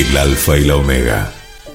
el Alfa y la Omega.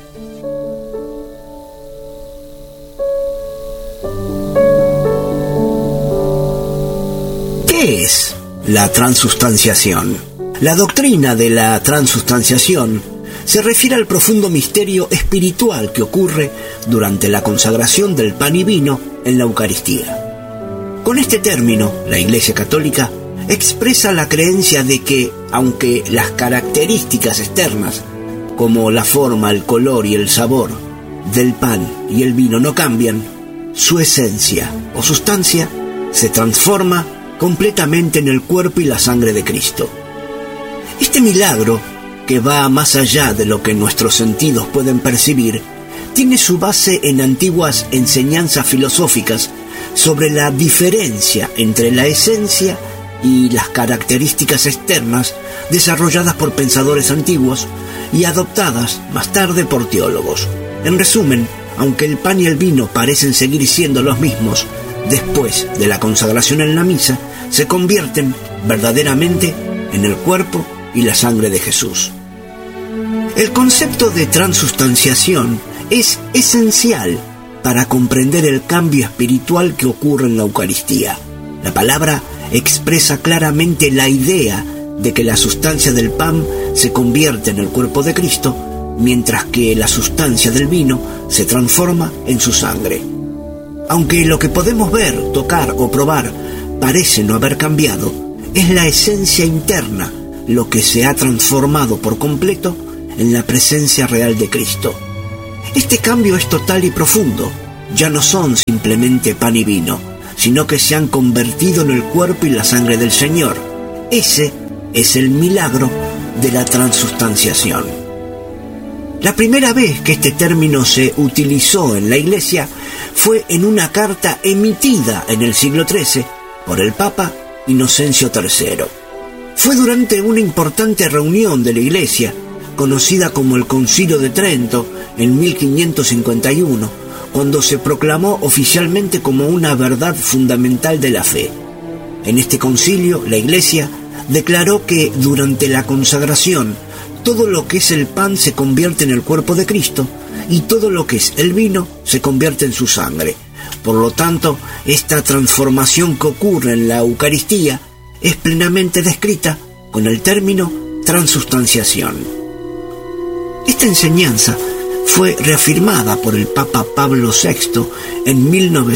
¿Qué es la transustanciación? La doctrina de la transustanciación se refiere al profundo misterio espiritual que ocurre durante la consagración del pan y vino en la Eucaristía. Con este término, la Iglesia Católica expresa la creencia de que, aunque las características externas, como la forma, el color y el sabor del pan y el vino no cambian, su esencia o sustancia se transforma completamente en el cuerpo y la sangre de Cristo. Este milagro, que va más allá de lo que nuestros sentidos pueden percibir, tiene su base en antiguas enseñanzas filosóficas sobre la diferencia entre la esencia y las características externas desarrolladas por pensadores antiguos y adoptadas más tarde por teólogos. En resumen, aunque el pan y el vino parecen seguir siendo los mismos, después de la consagración en la misa, se convierten verdaderamente en el cuerpo y la sangre de Jesús. El concepto de transustanciación es esencial para comprender el cambio espiritual que ocurre en la Eucaristía. La palabra expresa claramente la idea de que la sustancia del pan se convierte en el cuerpo de Cristo, mientras que la sustancia del vino se transforma en su sangre. Aunque lo que podemos ver, tocar o probar parece no haber cambiado, es la esencia interna lo que se ha transformado por completo en la presencia real de Cristo. Este cambio es total y profundo. Ya no son simplemente pan y vino, sino que se han convertido en el cuerpo y la sangre del Señor. Ese es el milagro de la transustanciación. La primera vez que este término se utilizó en la Iglesia fue en una carta emitida en el siglo XIII por el Papa Inocencio III. Fue durante una importante reunión de la Iglesia, conocida como el Concilio de Trento, en 1551, cuando se proclamó oficialmente como una verdad fundamental de la fe. En este concilio, la Iglesia declaró que durante la consagración, todo lo que es el pan se convierte en el cuerpo de Cristo y todo lo que es el vino se convierte en su sangre. Por lo tanto, esta transformación que ocurre en la Eucaristía es plenamente descrita con el término transustanciación. Esta enseñanza fue reafirmada por el Papa Pablo VI en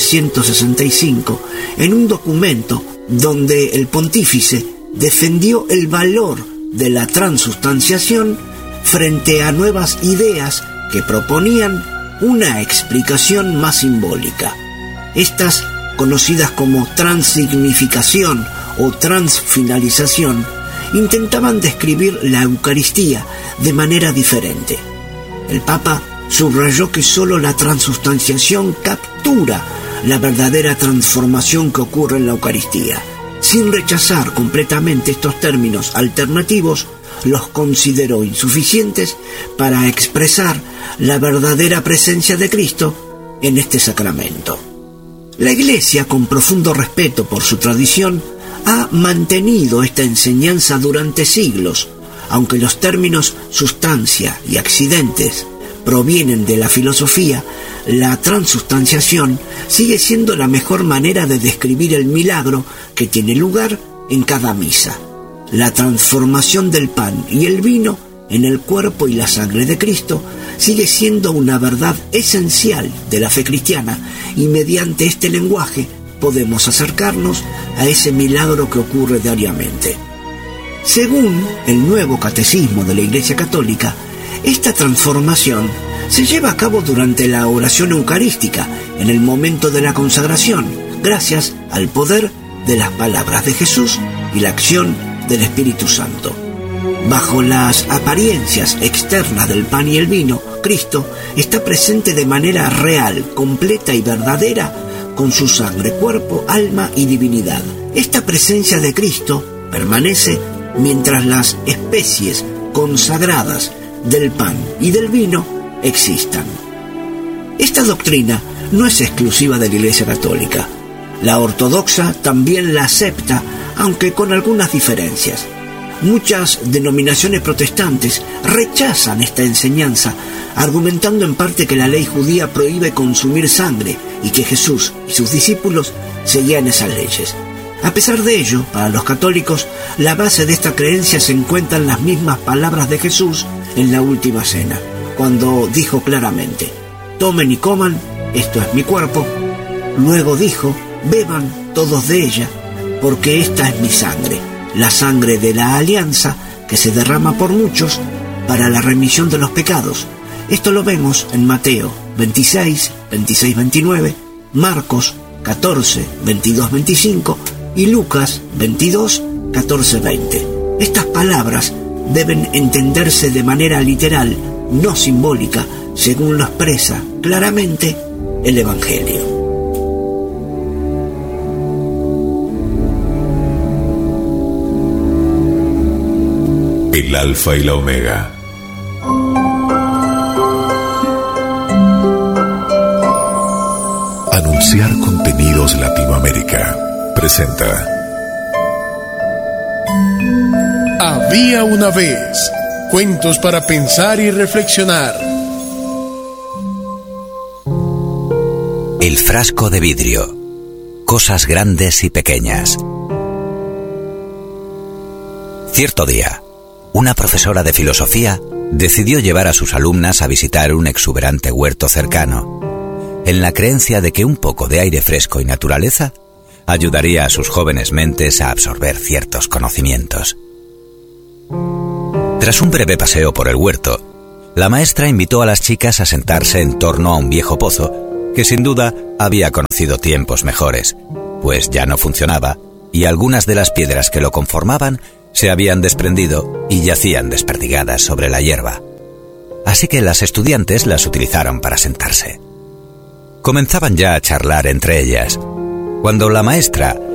1965 en un documento donde el pontífice defendió el valor de la transustanciación frente a nuevas ideas que proponían una explicación más simbólica. Estas, conocidas como transignificación o transfinalización, intentaban describir la Eucaristía de manera diferente. El Papa subrayó que solo la transustanciación captura la verdadera transformación que ocurre en la Eucaristía. Sin rechazar completamente estos términos alternativos, los consideró insuficientes para expresar la verdadera presencia de Cristo en este sacramento. La Iglesia, con profundo respeto por su tradición, ha mantenido esta enseñanza durante siglos. Aunque los términos sustancia y accidentes provienen de la filosofía, la transustanciación sigue siendo la mejor manera de describir el milagro que tiene lugar en cada misa. La transformación del pan y el vino en el cuerpo y la sangre de Cristo sigue siendo una verdad esencial de la fe cristiana, y mediante este lenguaje podemos acercarnos a ese milagro que ocurre diariamente. Según el nuevo catecismo de la Iglesia Católica, esta transformación se lleva a cabo durante la oración eucarística, en el momento de la consagración, gracias al poder de las palabras de Jesús y la acción del Espíritu Santo. Bajo las apariencias externas del pan y el vino, Cristo está presente de manera real, completa y verdadera, con su sangre, cuerpo, alma y divinidad. Esta presencia de Cristo permanece mientras las especies consagradas del pan y del vino existan. Esta doctrina no es exclusiva de la Iglesia Católica. La ortodoxa también la acepta, aunque con algunas diferencias. Muchas denominaciones protestantes rechazan esta enseñanza, argumentando en parte que la ley judía prohíbe consumir sangre y que Jesús y sus discípulos seguían esas leyes. A pesar de ello, para los católicos, la base de esta creencia se encuentra en las mismas palabras de Jesús en la última cena, cuando dijo claramente: «Tomen y coman, esto es mi cuerpo». Luego dijo: «Beban todos de ella, porque esta es mi sangre, la sangre de la alianza que se derrama por muchos para la remisión de los pecados». Esto lo vemos en Mateo 26, 26-29, Marcos 14, 22-25 y Lucas 22, 14-20. Estas palabras deben entenderse de manera literal, no simbólica, según lo expresa claramente el Evangelio. El Alfa y la Omega. Anunciar Contenidos Latinoamérica presenta Había una vez, cuentos para pensar y reflexionar. El frasco de vidrio. Cosas grandes y pequeñas. Cierto día, una profesora de filosofía decidió llevar a sus alumnas a visitar un exuberante huerto cercano, en la creencia de que un poco de aire fresco y naturaleza ayudaría a sus jóvenes mentes a absorber ciertos conocimientos. Tras un breve paseo por el huerto, la maestra invitó a las chicas a sentarse en torno a un viejo pozo que sin duda había conocido tiempos mejores, pues ya no funcionaba y algunas de las piedras que lo conformaban se habían desprendido y yacían desperdigadas sobre la hierba. Así que las estudiantes las utilizaron para sentarse. Comenzaban ya a charlar entre ellas, cuando la maestra